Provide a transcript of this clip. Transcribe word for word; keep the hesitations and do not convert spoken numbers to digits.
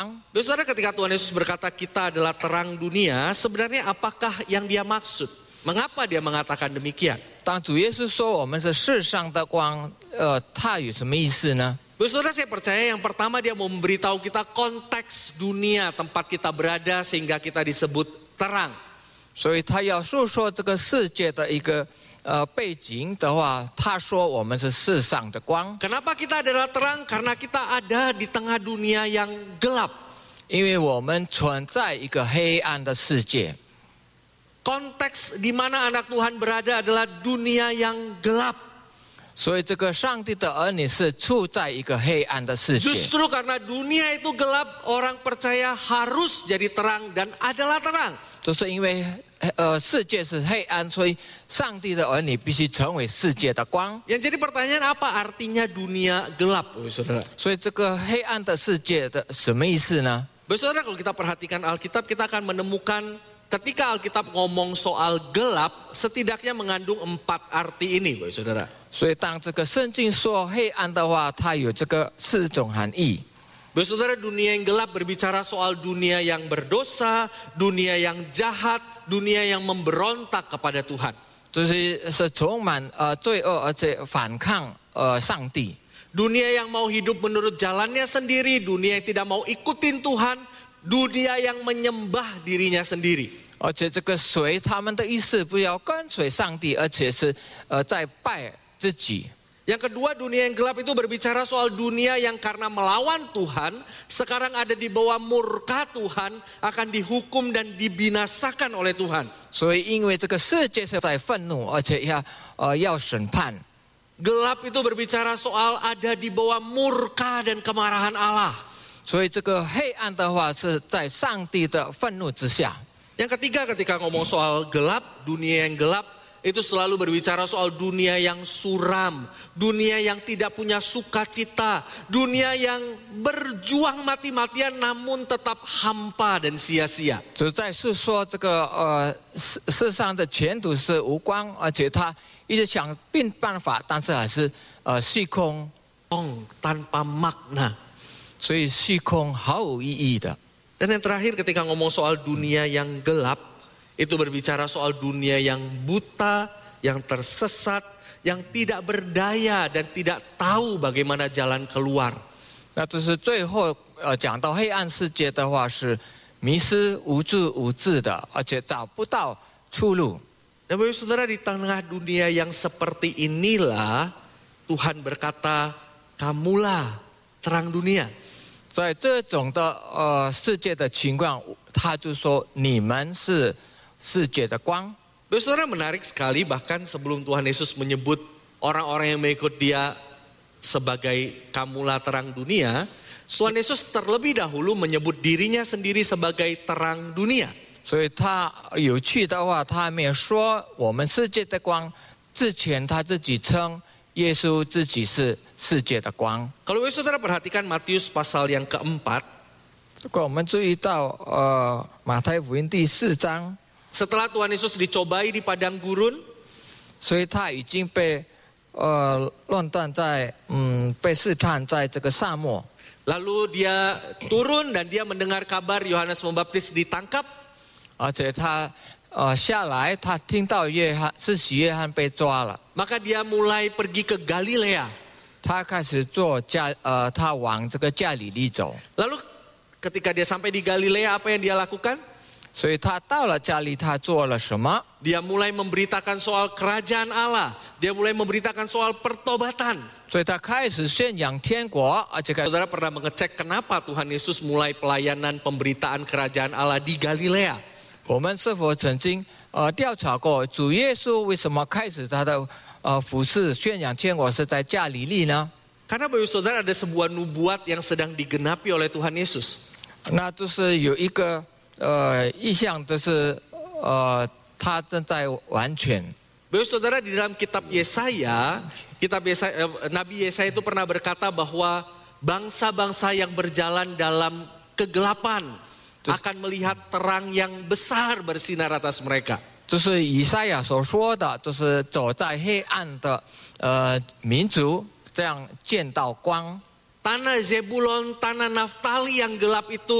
Saudara, ketika Tuhan Yesus berkata kita adalah terang dunia, sebenarnya apakah yang dia maksud? Mengapa dia mengatakan demikian? 当主耶稣说我们是世上的光，呃，他有什么意思呢？ Saudara, saya percaya yang pertama dia mau memberitahu kita konteks dunia tempat kita berada sehingga kita disebut terang. 所以他要述说这个世界的一个呃背景的话，他说我们是世上的光。 Kenapa kita adalah terang? Karena kita ada di tengah dunia yang gelap. 因为我们存在一个黑暗的世界。 Konteks di mana anak Tuhan berada adalah dunia yang gelap. 所以这个上帝的儿女是处在一个黑暗的世界。 Justru karena dunia itu gelap, orang percaya harus jadi terang dan adalah terang. 就是因为呃世界是黑暗，所以上帝的儿女必须成为世界的光。 Yang jadi pertanyaan, apa artinya dunia gelap, saudara? 所以这个黑暗的世界的什么意思呢？ Saudara, kalau kita perhatikan Alkitab, kita akan menemukan ketika Alkitab ngomong soal gelap, setidaknya mengandung empat arti ini, saudara. 所以当这个圣经说黑暗的话，它有这个四种含义。 Saudara, dunia yang gelap berbicara soal dunia yang berdosa, dunia yang jahat, dunia yang memberontak kepada Tuhan. 就是是充满呃罪恶，而且反抗呃上帝。 Dunia yang mau hidup menurut jalannya sendiri, dunia yang tidak mau ikutin Tuhan, dunia yang menyembah dirinya sendiri. 而且这个随他们的意思，不要跟随上帝，而且是呃在拜自己。 Yang kedua, dunia yang gelap itu berbicara soal dunia yang karena melawan Tuhan, sekarang ada di bawah murka Tuhan, akan dihukum dan dibinasakan oleh Tuhan. 所以因为这个世界是在愤怒，而且要呃要审判。 Gelap itu berbicara soal ada di bawah murka dan kemarahan Allah. 所以这个黑暗的话是在上帝的愤怒之下。 Yang ketiga, ketika ngomong soal gelap, dunia yang gelap, itu selalu berbicara soal dunia yang suram, dunia yang tidak punya sukacita, dunia yang berjuang mati-matian namun tetap hampa dan sia-sia. 就在是说这个呃世世上的前途是无光，而且他一直想变办法，但是还是呃虚空， Ong, tanpa makna. 所以虚空毫无意义的。 Dan yang terakhir, ketika ngomong soal dunia yang gelap, itu berbicara soal dunia yang buta, yang tersesat, yang tidak berdaya dan tidak tahu bagaimana jalan keluar. 那就是最后呃讲到黑暗世界的话，是迷失、无助、无治的，而且找不到出路。 Dan Bapak Saudara, di tengah dunia yang seperti inilah Tuhan berkata, kamulah terang dunia. 在这种的呃世界的情况，他就说你们是世界的光。 Bapak Saudara, menarik sekali, bahkan sebelum Tuhan Yesus menyebut orang-orang yang mengikut dia sebagai kamulah terang dunia, Tuhan Yesus terlebih dahulu menyebut dirinya sendiri sebagai terang dunia. 所以他有趣的话，他还没有说我们世界的光之前，他自己称耶稣自己是世界的光。 Kalau Bapak Saudara perhatikan Matius pasal yang keempat, 如果我们注意到呃马太福音第四章， setelah Tuhan Yesus dicobai di padang gurun, 所以他已经被呃乱断在嗯被试探在这个沙漠， lalu dia turun dan dia mendengar kabar Yohanes Pembaptis ditangkap. 而且他呃下来，他听到约翰是洗约翰被抓了， Maka dia mulai pergi ke Galilea. 他开始做加呃他往这个加利利走， Lalu ketika dia sampai di Galilea, apa yang dia lakukan? 所以他到了加利，他做了什么？ Dia mulai memberitakan soal kerajaan Allah. Dia mulai memberitakan soal pertobatan. 所以他开始宣扬天国，而且开 Saudara pernah mengecek kenapa Tuhan Yesus mulai pelayanan pemberitaan kerajaan Allah di Galilea? 我们是否曾经呃调查过主耶稣为什么开始他的呃服事宣扬天国是在加利利呢？ Karena Bapak Saudara, ada sebuah nubuat yang sedang digenapi oleh Tuhan Yesus. 那就是有一个呃意象，就是呃他正在完全。 Bapak Saudara, di dalam kitab Yesaya, kitab Yesaya, Nabi Yesaya itu pernah berkata bahwa bangsa-bangsa yang berjalan dalam kegelapan akan melihat terang yang besar bersinar atas mereka. 就是以赛亚所说的，就是走在黑暗的呃民族，这样见到光。 Tanah Zebulon, tanah Naftali yang gelap itu